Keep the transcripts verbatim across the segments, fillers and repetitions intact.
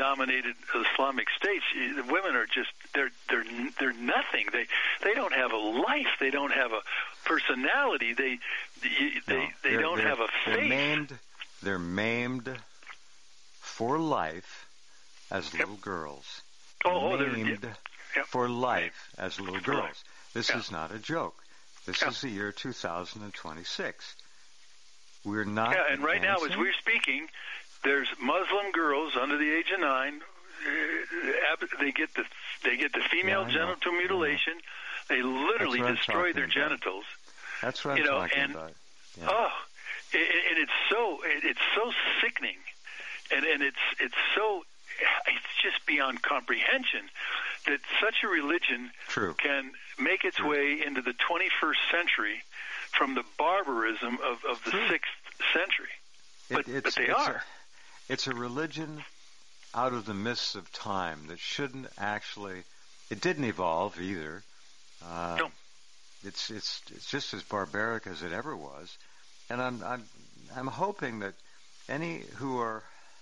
dominated Islamic states, the women are just they're they're they're nothing. They they don't have a life. They don't have a personality. They they no, they don't have a faith. They're maimed. They're maimed for life as yep. little girls. Oh, oh maimed they're yep. for life as little girls. This yeah. is not a joke. This yeah. is the year two thousand twenty-six. We're not. Yeah, and right now, advancing. as we're speaking, there's Muslim girls under the age of nine. They get the they get the female yeah, genital mutilation. They literally destroy their about. genitals. That's what I'm you know, talking and, about. Yeah. Oh, and it's so it's so sickening, and and it's it's so it's just beyond comprehension that such a religion True. can make its True. way into the twenty-first century from the barbarism of, of the True. sixth century. But, it, but they it's are. A, it's a religion out of the mists of time that shouldn't actually. It didn't evolve either. Uh, no. It's it's it's just as barbaric as it ever was, and I'm I'm I'm hoping that any who are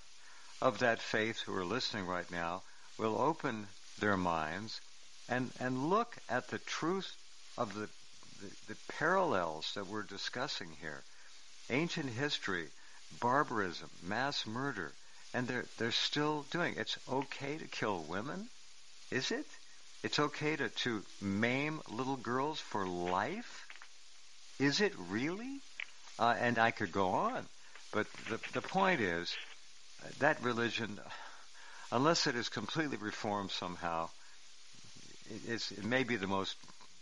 of that faith who are listening right now will open their minds and and look at the truth of the the, the parallels that we're discussing here. Ancient history, barbarism, mass murder, and they're they're still doing it. It's okay to kill women? Is it? It's okay to, to maim little girls for life? Is it really? Uh, and I could go on. But the the point is, uh, that religion, unless it is completely reformed somehow, it, it's, it may be the most,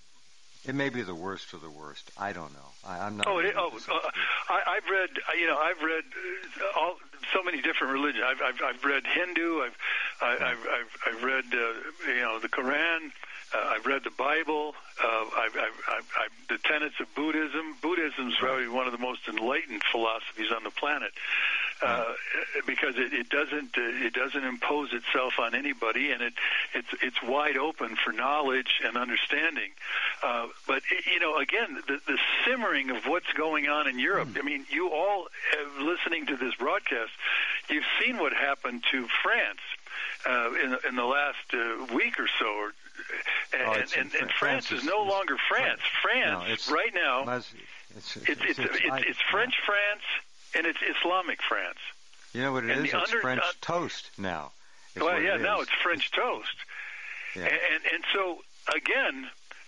it may be the worst of the worst. I don't know. I, I'm not. Oh, it, oh uh, I, I've read. You know, I've read all so many different religions. I've I've, I've read Hindu. I've I, I've, I've I've read uh, you know the Quran. Uh, I've read the Bible. Uh, I've, I've, I've, I've the tenets of Buddhism. Buddhism is probably one of the most enlightened philosophies on the planet uh, because it, it doesn't uh, it doesn't impose itself on anybody, and it it's it's wide open for knowledge and understanding. Uh, but you know, again, the, the simmering of what's going on in Europe. I mean, you all have, listening to this broadcast, you've seen what happened to France uh, in in the last uh, week or so, or. And, oh, and, and, and France, France is, is no longer France. France, no, right now, it's it's, it's, it's, it's, it's, it's French yeah. France and it's Islamic France. You know what it and is? It's under, French uh, toast now. Well, yeah, it now it's French toast. Yeah. And, and, and so, again,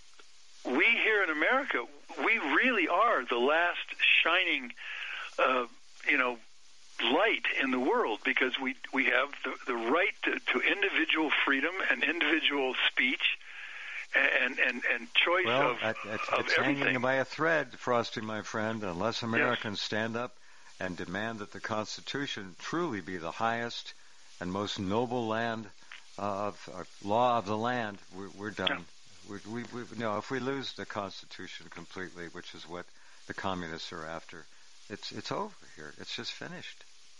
we here in America, we really are the last shining, uh, you know, light in the world because we we have the, the right to, to individual freedom and individual speech and and, and choice well, of, at, at, of it's everything. hanging by a thread, Frosty, my friend, unless Americans yes. stand up and demand that the Constitution truly be the highest and most noble land of uh, law of the land. We're, we're done. Yeah. We, we, we, no, if we lose the Constitution completely, which is what the communists are after, It's it's over here. It's just finished.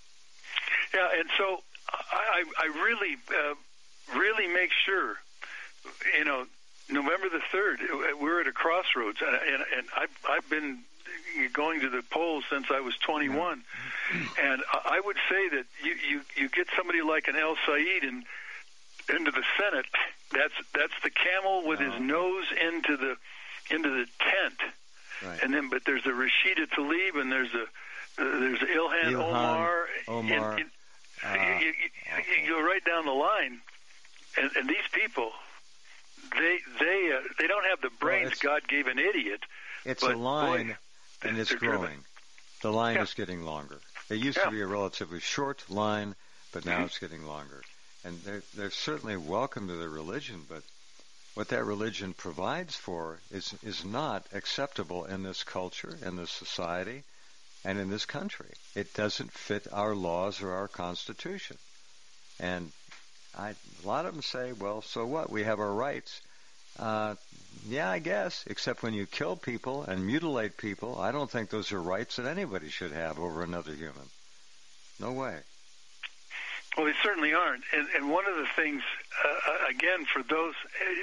Yeah, and so I I really uh, really make sure, you know, November the third, we're at a crossroads, and and, and I've I've been going to the polls since I was twenty-one, yeah. and I would say that you, you, you get somebody like an El Said in, into the Senate. That's that's the camel with oh. his nose into the into the tent. Right. And then, but there's a Rashida Tlaib, and there's a uh, there's Ilhan, Ilhan Omar. Omar. And, and, uh, you, you, you go right down the line, and, and these people, they they uh, they don't have the brains well, God gave an idiot. It's but a line, boy, and it's growing. Driven. The line yeah. is getting longer. It used yeah. to be a relatively short line, but now mm-hmm. it's getting longer. And they're they're certainly welcome to the religion, but what that religion provides for is is not acceptable in this culture, in this society, and in this country. It doesn't fit our laws or our Constitution. And I, a lot of them say, well, so what? We have our rights. Uh, yeah, I guess, except when you kill people and mutilate people, I don't think those are rights that anybody should have over another human. No way. Well, they certainly aren't. And, and one of the things, uh, again, for those,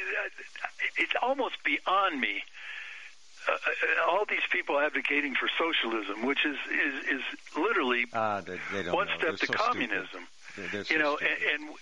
it's almost beyond me. Uh, all these people advocating for socialism, which is is, is literally uh, they, they don't one know. step They're to so communism. They're, they're so you know, stupid. and, and